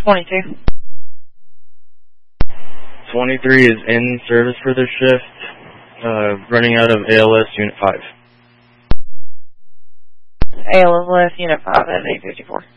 22. 23 is in service for their shift, running out of ALS Unit 5. ALS Unit 5 at 854.